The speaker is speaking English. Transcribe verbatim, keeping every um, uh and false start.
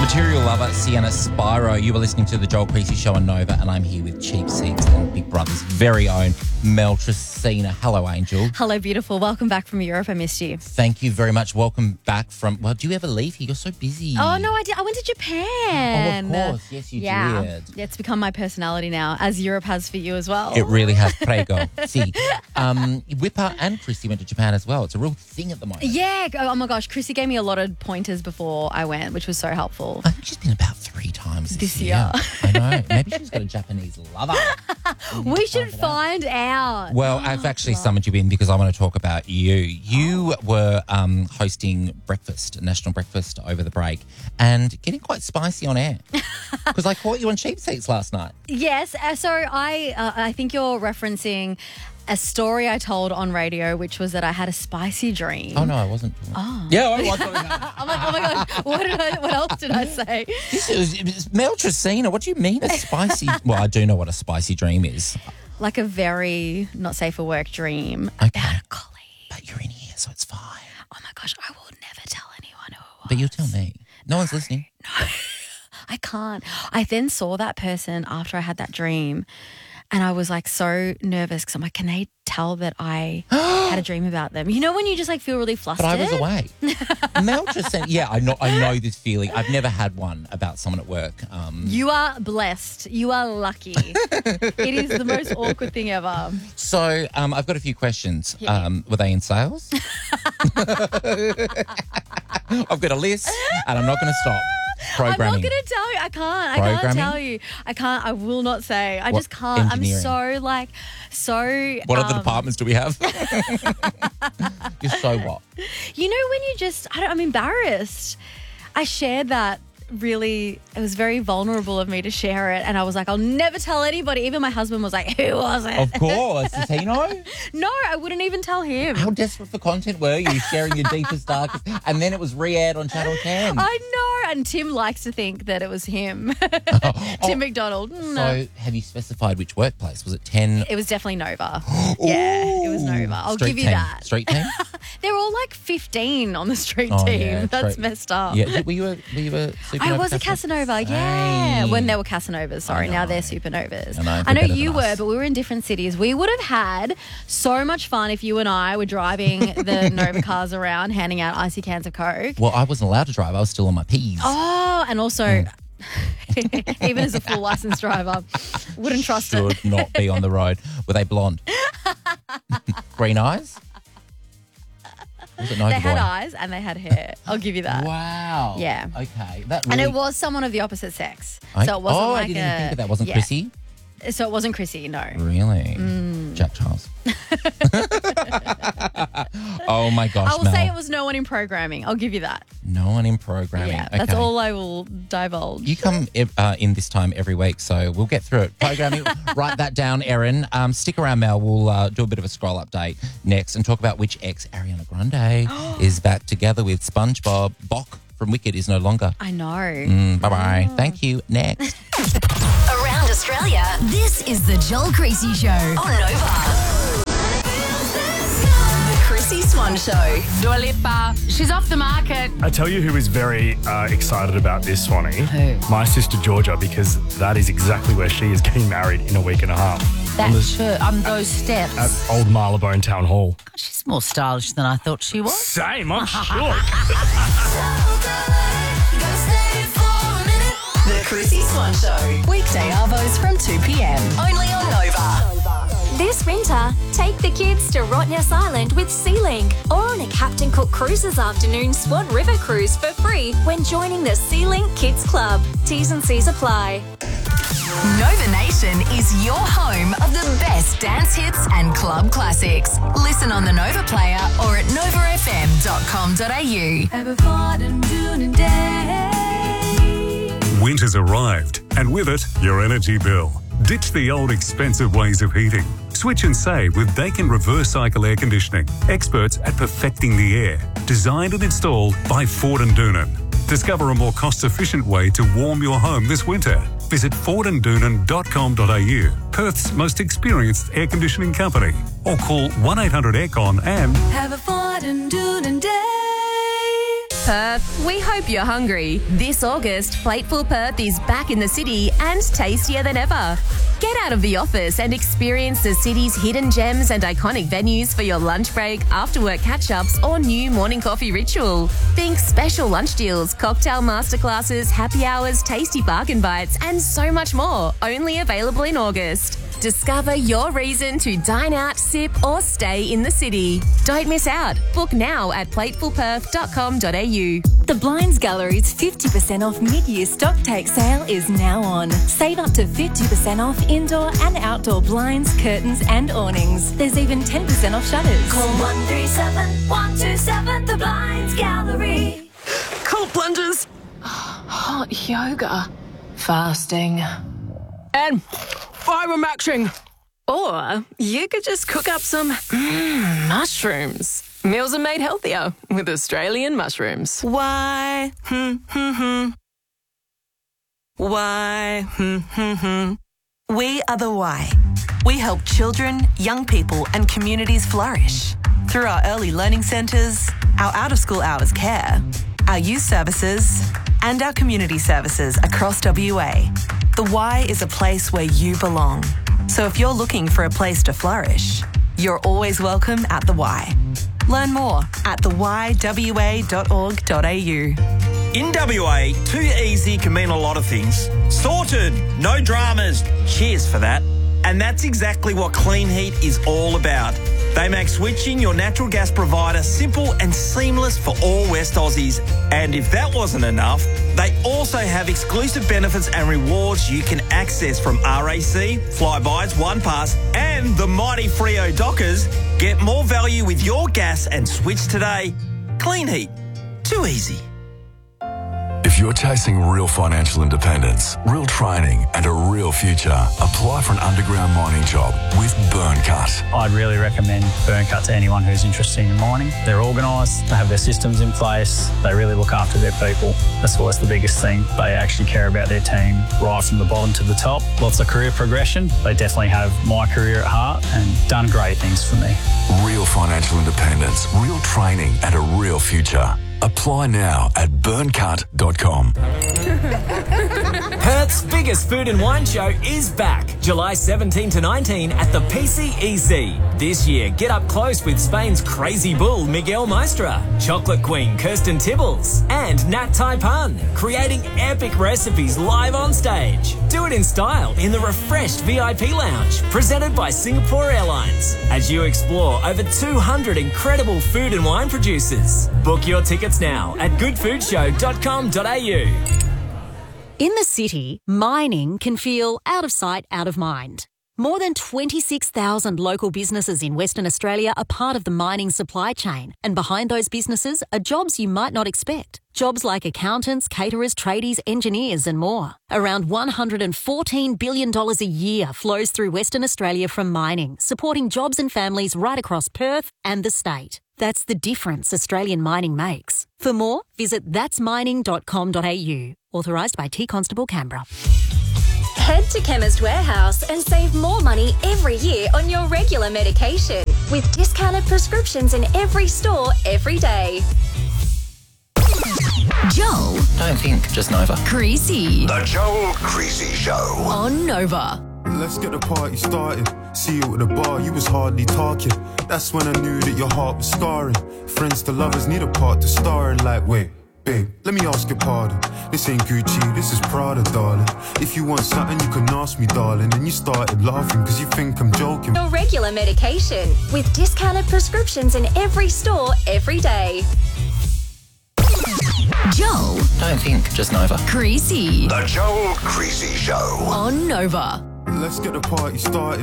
Material lover Sienna Spiro. You were listening to the Joel Creasy Show on Nova, and I'm here with Cheap Seats and Big Brother's very own Mel Tracina. Hello, Angel. Hello, beautiful. Welcome back from Europe. I missed you. Thank you very much. Welcome back from... Well, do you ever leave here? You're so busy. Oh, no, I did. I went to Japan. Oh, of course. Yes, you yeah. did. Yeah, it's become my personality now, as Europe has for you as well. It really has. Prego. See, um, Whipper and Chrissy went to Japan as well. It's a real thing at the moment. Yeah. Oh, my gosh. Chrissy gave me a lot of pointers before I went, which was so helpful. I think she's been about three times this, This year. I know. Maybe she's got a Japanese lover. We, We should find out. out. Well, I've actually summoned you in because I want to talk about you. You were um, hosting breakfast, national breakfast over the break, and getting quite spicy on air because I caught you on Cheap Seats last night. Yes. Uh, so I, uh, I think you're referencing a story I told on radio, which was that I had a spicy dream. Oh, no, I wasn't. Oh. Yeah, I was. talking about- I'm like, oh, my gosh, what, did I, what else did I say? This is, it's Mel Tracina. What do you mean a spicy... Well, I do know what a spicy dream is. Like a very not safe for work dream Okay. about a colleague. But you're in here, so it's fine. Oh, my gosh, I will never tell anyone who it was. But you'll tell me. No one's listening. No, I can't. I then saw that person after I had that dream, and I was like so nervous because I'm like, can they tell that I had a dream about them? You know when you just like feel really flustered? But I was away. Mel Tracina. Yeah, I know. I know this feeling. I've never had one about someone at work. Um, You are blessed. You are lucky. It is the most awkward thing ever. so um, I've got a few questions. Yeah. Um, were they in sales? I've got a list, and I'm not going to stop. Programming. I'm not going to tell you. I can't. I can't Programming? tell you. I can't. I will not say. I What? just can't. Engineering? I'm so like, so. What other um, departments do we have? You're so what? You know when you just, I don't, I'm embarrassed. I shared that really, it was very vulnerable of me to share it. And I was like, I'll never tell anybody. Even my husband was like, who was it? Of course. Does he know? No, I wouldn't even tell him. How desperate for content were you, sharing your deepest, darkest, and then it was re-aired on Channel ten? I know. And Tim likes to think that it was him. Tim McDonald. No. So have you specified which workplace? Was it ten? It was definitely Nova. Yeah, it was Nova. I'll Street give you team. that. Street team? They're all like fifteen on the street Oh, team. yeah, That's street- messed up. Yeah. Were you a, were you a Supernova I was a Casanova, yeah. Same. When they were Casanovas, sorry. I Now know. they're Supernovas. I know, I they're know better you than were, us. but we were in different cities. We would have had so much fun if you and I were driving the Nova cars around, handing out icy cans of Coke. Well, I wasn't allowed to drive. I was still on my P's. Oh, and also, even as a full licensed driver, wouldn't trust Should it. not be on the road. Were they blonde? Green eyes? Was it Nova They had boy? eyes and they had hair. I'll give you that. Wow. Yeah. Okay. That And really... it was someone of the opposite sex. I- So it wasn't oh, like I didn't a, even think of that. Wasn't yeah. Chrissy? So it wasn't Chrissy, no. Really? Mm. Jack Charles. Oh, my gosh, I will Mel. say it was no one in programming. I'll give you that. No one in programming. Yeah, that's Okay. all I will divulge. You come uh, in this time every week, so we'll get through it. Programming, write that down, Erin. Um, stick around, Mel. We'll uh, do a bit of a scroll update next and talk about which ex Ariana Grande is back together with SpongeBob. Bok from Wicked is no longer. I know. Mm, bye-bye. Thank you. Next. Around Australia, this is the Joel Creasy Show on Nova. The Chrissy Swan Show. Dua Lipa, she's off the market. I tell you who is very uh, excited about this, Swanee. Who? My sister Georgia, because that is exactly where she is getting married in a week and a half. on, That's the, her, on those steps. at Old Marylebone Town Hall. She's more stylish than I thought she was. Same, I'm shook. The Chrissy Swan Show. Weekday arvos from two p.m. Only on Nova. This winter, take the kids to Rottnest Island with SeaLink or on a Captain Cook Cruises afternoon Swan River cruise for free when joining the SeaLink Kids Club. T's and C's apply. Nova Nation is your home of the best dance hits and club classics. Listen on the Nova Player or at nova f m dot com dot a u. Winter's arrived, and with it, your energy bill. Ditch the old expensive ways of heating. Switch and save with Daikin Reverse Cycle Air Conditioning. Experts at perfecting the air. Designed and installed by Ford and Doonan. Discover a more cost-efficient way to warm your home this winter. Visit ford and doonan dot com dot a u, Perth's most experienced air conditioning company. Or call one eight hundred aircon and... Have a Ford and Doonan day. Perth, we hope you're hungry. This August, Plateful Perth is back in the city and tastier than ever. Get out of the office and experience the city's hidden gems and iconic venues for your lunch break, after-work catch-ups or new morning coffee ritual. Think special lunch deals, cocktail masterclasses, happy hours, tasty bargain bites and so much more, only available in August. Discover your reason to dine out, sip or stay in the city. Don't miss out. Book now at plateful perth dot com dot a u. The Blinds Gallery's fifty percent off mid-year stock take sale is now on. Save up to fifty percent off indoor and outdoor blinds, curtains and awnings. There's even ten percent off shutters. Call one three seven, one two seven, The Blinds Gallery. Cold plunges. Hot yoga. Fasting. And fiber maxing. Or you could just cook up some mm, mushrooms. Meals are made healthier with Australian mushrooms. Why? Hmm, hmm, hmm. Why? Hmm, hmm, hmm. We are the Why. We help children, young people and communities flourish through our early learning centres, our out-of-school hours care, our youth services and our community services across W A. The Y is a place where you belong. So if you're looking for a place to flourish, you're always welcome at the Y. Learn more at the y w a dot org dot a u. In W A, too easy can mean a lot of things. Sorted, no dramas. Cheers for that. And that's exactly what Clean Heat is all about. They make switching your natural gas provider simple and seamless for all West Aussies. And if that wasn't enough, they also have exclusive benefits and rewards you can access from R A C, Flybuys, OnePass and the mighty Freo Dockers. Get more value with your gas and switch today. Clean Heat. Too easy. If you're chasing real financial independence, real training and a real future, apply for an underground mining job with Burncut. I'd really recommend Burncut to anyone who's interested in mining. They're organised, they have their systems in place, they really look after their people. That's what's the biggest thing. They actually care about their team right from the bottom to the top. Lots of career progression. They definitely have my career at heart and done great things for me. Real financial independence, real training and a real future. Apply now at burncut dot com. Perth's biggest food and wine show is back, July seventeenth to nineteenth at the P C E C. This year, get up close with Spain's crazy bull Miguel Maestra, chocolate queen Kirsten Tibbles, and Nat Taipan, creating epic recipes live on stage. Do it in style in the refreshed V I P lounge, presented by Singapore Airlines, as you explore over two hundred incredible food and wine producers. Book your tickets now at good food show dot com dot a u. In the city, mining can feel out of sight, out of mind. More than twenty-six thousand local businesses in Western Australia are part of the mining supply chain, and behind those businesses are jobs you might not expect. Jobs like accountants, caterers, tradies, engineers and more. Around one hundred fourteen billion dollars a year flows through Western Australia from mining, supporting jobs and families right across Perth and the state. That's the difference Australian mining makes. For more, visit thats mining dot com dot a u. Authorised by T Constable Canberra. Head to Chemist Warehouse and save more money every year on your regular medication with discounted prescriptions in every store every day. Joel. Don't think, just Nova. Creasy. The Joel Creasy Show. On Nova. Let's get the party started. See you at the bar, you was hardly talking. That's when I knew that your heart was scarring. Friends to lovers need a part to star in. Like, wait, babe, let me ask your pardon. This ain't Gucci, this is Prada, darling. If you want something, you can ask me, darling. And you started laughing because you think I'm joking. Your regular medication with discounted prescriptions in every store every day. Joel. Don't think, just Nova. Creasy. The Joel Creasy Show. On Nova. Let's get the party started.